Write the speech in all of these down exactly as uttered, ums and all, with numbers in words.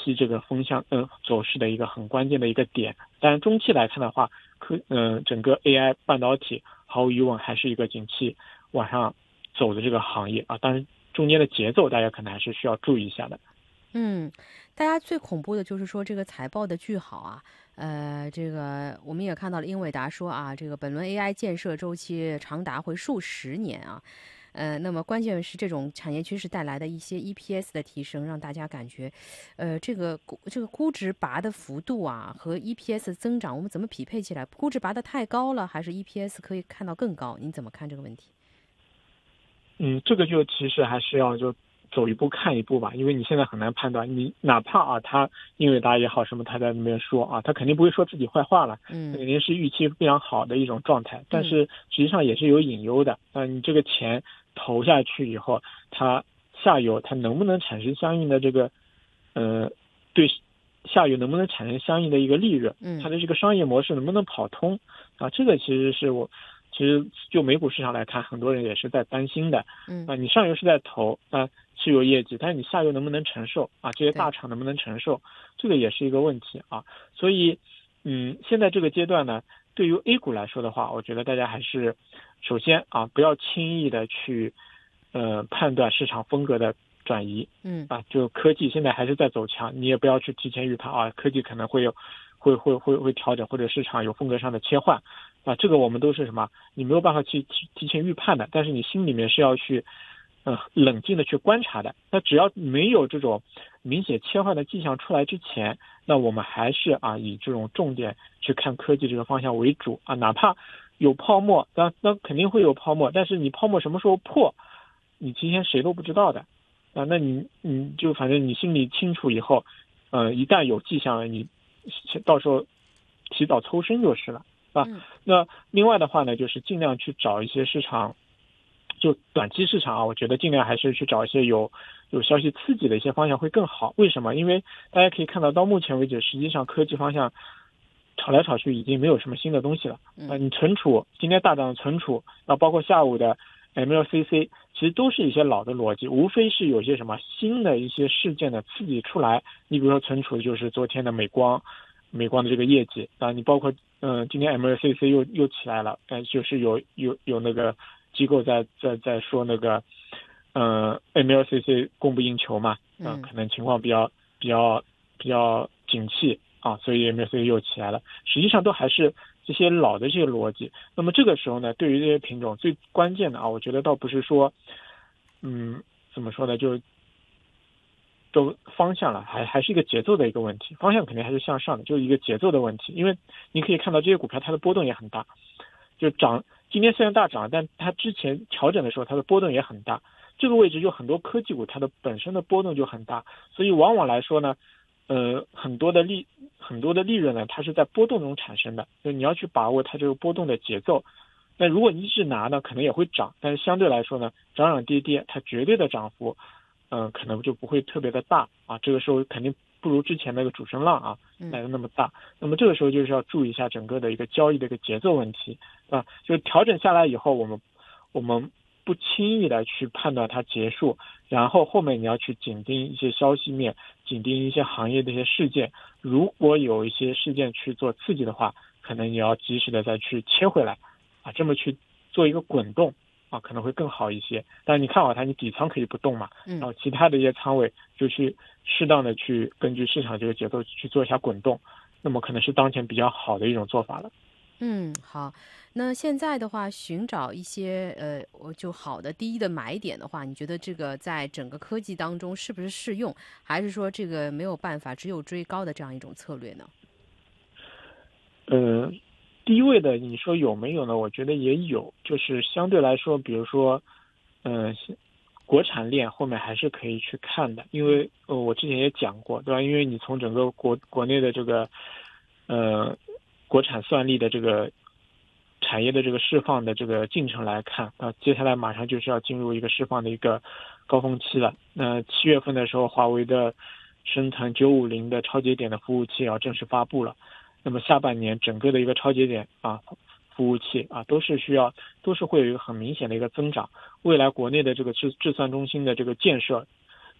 析这个风向呃走势的一个很关键的一个点。当然中期来看的话，科嗯、呃、整个 A I 半导体毫无疑问还是一个景气往上走的这个行业啊，当然中间的节奏大家可能还是需要注意一下的。 嗯，大家最恐怖的就是说这个财报的巨好啊，呃，这个我们也看到了英伟达说啊，这个本轮 A I 建设周期长达会数十年啊，呃，那么关键是这种产业趋势带来的一些 E P S 的提升，让大家感觉，呃，这个估这个估值拔的幅度啊和 E P S 增长，我们怎么匹配起来？估值拔的太高了，还是 E P S 可以看到更高？你怎么看这个问题？ 嗯，这个就其实还是要就走一步看一步吧，因为你现在很难判断，你哪怕啊他英伟达也好什么，他在那边说啊，他肯定不会说自己坏话了，他嗯肯定是预期非常好的一种状态，但嗯， 是实际上也是有隐忧的。那你这个钱投下去以后，它下游它能不能产生相应的这个呃对下游能不能产生相应的一个利润， 嗯它的这个商业模式能不能跑通啊？这个其实是我其实就美股市场来看，很多人也是在担心的。 嗯， 啊，你上游是在投，啊是有业绩，但是你下游能不能承受啊？这些大对， 厂能不能承受，这个也是一个问题啊。所以，嗯，现在这个阶段呢，对于 A 股来说的话，我觉得大家还是首先啊，不要轻易的去呃判断市场风格的转移嗯啊。就科技现在还是在走强，你也不要去提前预判啊，科技可能会有会会会会调整，或者市场有风格上的切换啊。这个我们都是什么？你没有办法去提提前预判的，但是你心里面是要去。呃，冷静的去观察的。那只要没有这种明显切换的迹象出来之前，那我们还是啊以这种重点去看科技这个方向为主啊。哪怕有泡沫，那那肯定会有泡沫，但是你泡沫什么时候破，你提前谁都不知道的啊。那你你就反正你心里清楚以后，呃，一旦有迹象了，你到时候提早抽身就是了啊。 嗯那另外的话呢，就是尽量去找一些市场。就短期市场啊，我觉得尽量还是去找一些有有消息刺激的一些方向会更好。为什么？因为大家可以看到，到目前为止，实际上科技方向炒来炒去已经没有什么新的东西了。啊、呃， 嗯你存储今天大涨的存储，啊，包括下午的 M L C C， 其实都是一些老的逻辑，无非是有些什么新的一些事件的刺激出来。你比如说存储就是昨天的美光，美光的这个业绩啊，你包括嗯、呃，今天 M L C C 又又起来了，呃，就是有有有那个。机构在在在说那个，呃 M L C C 供不应求嘛，嗯、呃， 嗯可能情况比较比较比较景气啊，所以 M L C C 又起来了。实际上都还是这些老的这些逻辑。那么这个时候呢，对于这些品种最关键的啊，我觉得倒不是说，嗯，怎么说呢，就都方向了，还还是一个节奏的一个问题。方向肯定还是向上的，就是一个节奏的问题。因为你可以看到这些股票它的波动也很大，就涨。今天虽然大涨，但它之前调整的时候，它的波动也很大。这个位置就很多科技股，它的本身的波动就很大，所以往往来说呢，呃，很多的利很多的利润呢，它是在波动中产生的。就你要去把握它这个波动的节奏。那如果你一直拿呢，可能也会涨，但是相对来说呢，涨涨跌跌，它绝对的涨幅，嗯、呃，可能就不会特别的大啊。这个时候肯定不如之前那个主升浪啊来的那么大。那么这个时候就是要注意一下整个的一个交易的一个节奏问题。啊，就调整下来以后，我们我们不轻易的去判断它结束，然后后面你要去紧盯一些消息面，紧盯一些行业的一些事件，如果有一些事件去做刺激的话，可能你要及时的再去切回来，啊，这么去做一个滚动啊，可能会更好一些。但是你看好它，你底仓可以不动嘛，然后其他的一些仓位就去适当的去根据市场这个节奏去做一下滚动，那么可能是当前比较好的一种做法了。 嗯，好。那现在的话，寻找一些呃，我就好的低的买点的话，你觉得这个在整个科技当中是不是适用，还是说这个没有办法，只有追高的这样一种策略呢？ 呃，低位的你说有没有呢？我觉得也有，就是相对来说，比如说，嗯、呃，国产链后面还是可以去看的，因为呃，我之前也讲过，对吧？因为你从整个国国内的这个，呃，国产算力的这个产业的这个释放的这个进程来看，啊、呃，接下来马上就是要进入一个释放的一个高峰期了。那七月份的时候，华为的生产九五零的超节点的服务器要正式发布了。那么下半年整个的一个超节点啊服务器啊都是需要都是会有一个很明显的一个增长。未来国内的这个制制算中心的这个建设，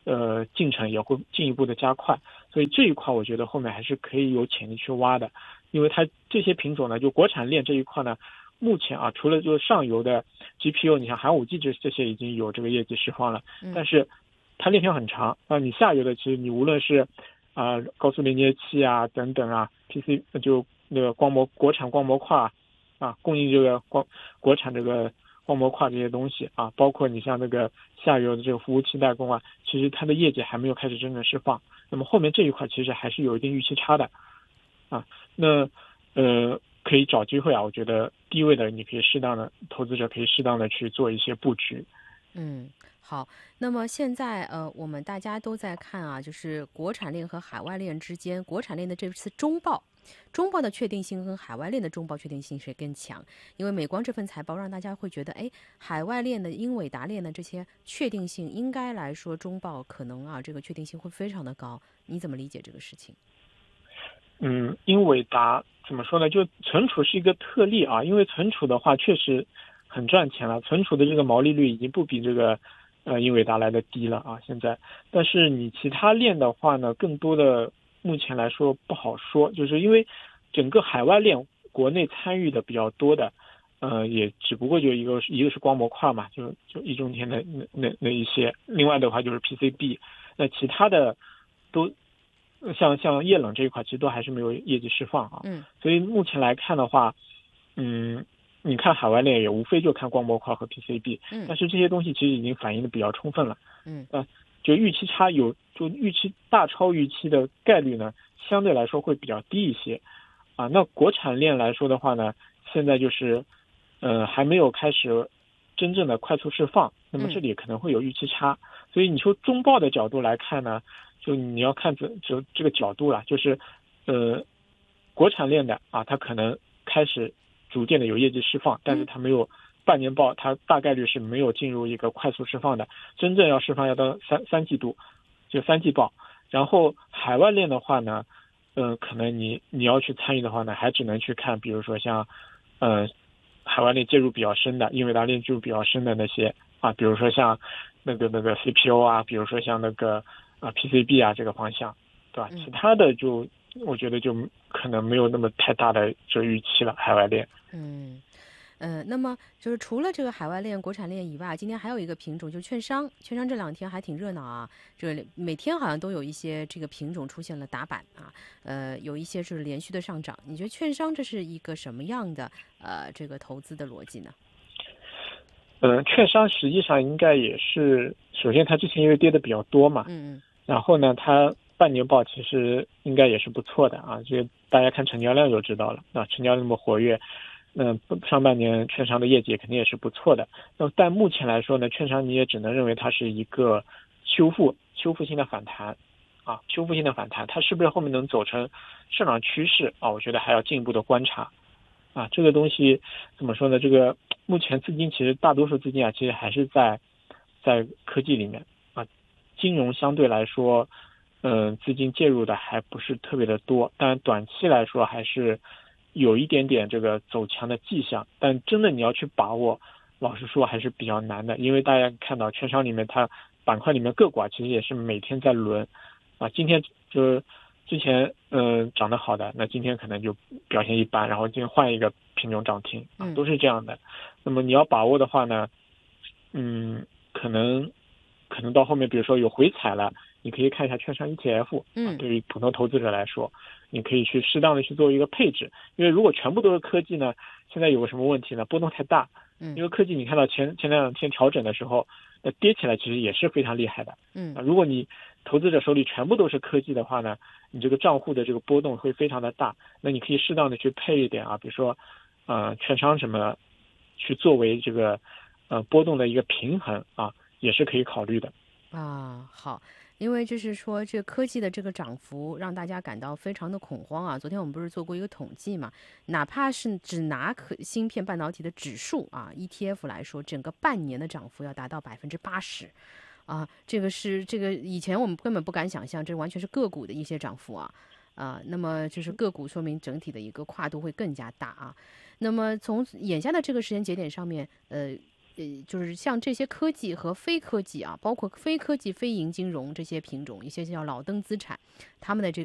呃进程也会进一步的加快。所以这一块我觉得后面还是可以有潜力去挖的，因为它这些品种呢，就国产链这一块呢，目前啊，除了就是上游的 G P U， 你像寒武纪这这些已经有这个业绩释放了，但是它链条很长啊，你下游的其实你无论是啊、呃、高速连接器啊等等啊 P C 就那个光模国产光模块啊，供应这个光国产这个光模块这些东西啊，包括你像那个下游的这个服务器代工啊，其实它的业绩还没有开始真正释放。那么后面这一块其实还是有一定预期差的啊。那呃可以找机会啊，我觉得低位的你可以适当的投资者可以适当的去做一些布局。 嗯，好。那么现在呃，我们大家都在看啊，就是国产链和海外链之间，国产链的这次中报，中报的确定性跟海外链的中报确定性谁更强？因为美光这份财报让大家会觉得，哎，海外链的英伟达链的这些确定性，应该来说中报可能啊，这个确定性会非常的高。你怎么理解这个事情？ 嗯，英伟达怎么说呢？就存储是一个特例啊，因为存储的话确实很赚钱了，存储的这个毛利率已经不比这个呃英伟达来的低了啊，现在。但是你其他链的话呢，更多的目前来说不好说，就是因为整个海外链国内参与的比较多的，呃，也只不过就一个一个是光模块嘛，就就易中天的那那那一些，另外的话就是 P C B， 那其他的都。像像液冷这一块其实都还是没有业绩释放啊， 嗯， 所以目前来看的话，嗯，你看海外链也无非就看光模块和 P C B， 嗯， 但是这些东西其实已经反映的比较充分了， 嗯， 呃，就预期差有就预期大超预期的概率呢，相对来说会比较低一些，啊，那国产链来说的话呢，现在就是，呃，还没有开始真正的快速释放，那么这里可能会有预期差，所以你说中报的角度来看呢。就你要看这这这个角度了，就是，呃，国产链的啊，它可能开始逐渐的有业绩释放，但是它没有半年报，它大概率是没有进入一个快速释放的，真正要释放要到三三季度，就三季报。然后海外链的话呢，呃，可能你你要去参与的话呢，还只能去看，比如说像，呃，海外链介入比较深的，英伟达链介入比较深的那些啊，比如说像那个那个 C P U 啊，比如说像那个。啊 ，P C B 啊，这个方向，对吧？其他的就我觉得就可能没有那么太大的这预期了，海外链。 嗯，呃，那么就是除了这个海外链、国产链以外，今天还有一个品种，就是券商。券商这两天还挺热闹啊，这每天好像都有一些这个品种出现了打板啊，呃，有一些是连续的上涨。你觉得券商这是一个什么样的呃这个投资的逻辑呢？ 嗯、呃，券商实际上应该也是，首先它之前因为跌的比较多嘛， 嗯嗯， 然后呢，它半年报其实应该也是不错的啊，这个大家看成交量就知道了啊，成交那么活跃，嗯、呃，上半年券商的业绩肯定也是不错的。那但目前来说呢，券商你也只能认为它是一个修复修复性的反弹啊，修复性的反弹，它是不是后面能走成上涨趋势啊？我觉得还要进一步的观察。啊，这个东西怎么说呢？这个目前资金其实大多数资金啊，其实还是在在科技里面啊，金融相对来说，嗯、呃，资金介入的还不是特别的多，但短期来说还是有一点点这个走强的迹象。但真的你要去把握，老实说还是比较难的，因为大家看到券商里面它板块里面个股啊，其实也是每天在轮啊，今天就。之前嗯、呃、涨得好的，那今天可能就表现一般，然后今天换一个品种涨停啊，都是这样的。那么你要把握的话呢，嗯，可能可能到后面，比如说有回踩了，你可以看一下券商 E T F 啊，对于普通投资者来说，你可以去适当的去做一个配置，因为如果全部都是科技呢，现在有个什么问题呢？波动太大，因为科技你看到前前两天调整的时候，那跌起来其实也是非常厉害的，嗯，啊，如果你投资者手里全部都是科技的话呢，你这个账户的这个波动会非常的大，那你可以适当的去配一点啊，比如说，呃，券商什么，去作为这个，呃，波动的一个平衡啊，也是可以考虑的。 啊，好，因为就是说这科技的这个涨幅让大家感到非常的恐慌啊。昨天我们不是做过一个统计嘛，哪怕是只拿可芯片半导体的指数啊 E T F 来说，整个半年的涨幅要达到百分之八十。啊，这个是这个以前我们根本不敢想象，这完全是个股的一些涨幅啊，啊，那么就是个股说明整体的一个跨度会更加大啊。那么从眼下的这个时间节点上面，呃， 呃，就是像这些科技和非科技啊，包括非科技、非银金融这些品种，一些叫老登资产，他们的这